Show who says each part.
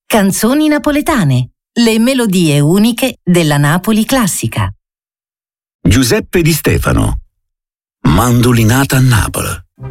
Speaker 1: Canzoni napoletane, le melodie uniche della Napoli classica.
Speaker 2: Giuseppe Di Stefano. Mandolinata a Napoli.